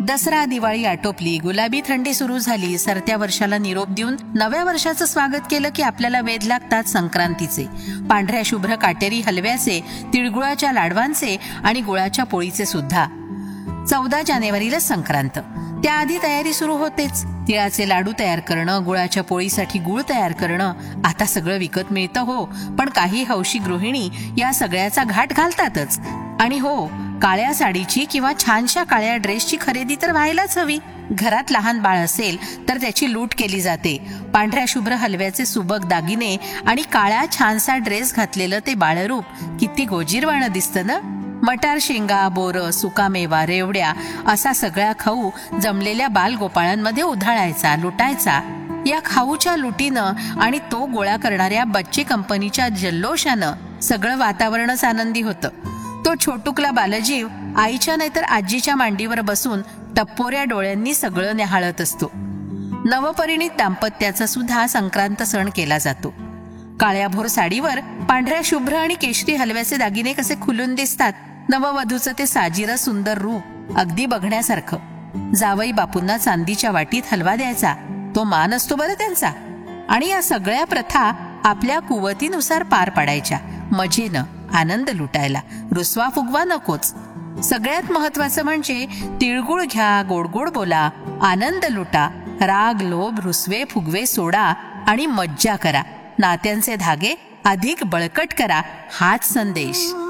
दसरा दिवाळी आटोपली, गुलाबी थंडी सुरू झाली, सरत्या वर्षाला निरोप देऊन नव्या वर्षाचं स्वागत केलं की आपल्याला वेध लागतात संक्रांतीचे, पांढऱ्या शुभ्र काटेरी हलव्याचे, तिळगुळाच्या लाडवांचे आणि गुळाच्या पोळीचे सुद्धा. 14 जानेवारीला संक्रांत. त्याआधी तयारी सुरू होतेच. तिळाचे लाडू तयार करणं, गुळाच्या पोळीसाठी गुळ तयार करणं. आता सगळं विकत मिळतं हो, पण काही हौशी गृहिणी या सगळ्याचा घाट घालतातच. आणि हो, काळ्या साडीची किंवा छानशा काळ्या ड्रेसची खरेदी तर व्हायलाच हवी. घरात लहान बाळ असेल तर त्याची लूट केली जाते. पांढऱ्या शुभ्र हलव्याचे सुबक दागिने आणि काळ्या छानसा ड्रेस घातलेलं ते बाळरूप किती गोजीरवाणं दिसतं ना. मटार, शेंगा, बोरं, सुकामेवा, रेवड्या असा सगळा खाऊ जमलेल्या बालगोपाळांमध्ये उधळायचा, लुटायचा. या खाऊच्या लुटीनं आणि तो गोळा करणाऱ्या बच्चे कंपनीच्या जल्लोषानं सगळं वातावरणच आनंदी होतं. तो छोटुकला बालजीव आईच्या नाहीतर आजीच्या मांडीवर बसून टप्पोऱ्या डोळ्यांनी सगळं न्याहाळत असतो. नवपरिणीत दाम्पत्याचा सुद्धा संक्रांत सण केला जातो. काळ्याभोर साडीवर पांढऱ्या शुभ्र आणि केशरी हलव्याचे दागिने कसे खुलून दिसतात. नववधूचं ते साजिरं सुंदर रूप अगदी बघण्यासारखं. जावई बापूंना चांदीच्या वाटीत हलवा द्यायचा, तो मान असतो बरं त्यांचा. आणि या सगळ्या प्रथा आपल्या कुवतीनुसार पार पाडायच्या, मजेनं आनंद लुटायला, रुसवा फुगवा नकोच. सगळ्यात महत्वाचं म्हणजे तिळगुळ घ्या, गोड बोला, आनंद लुटा, राग लोभ रुसवे फुगवे सोडा आणि मज्जा करा. नात्यांचे धागे अधिक बळकट करा, हाच संदेश.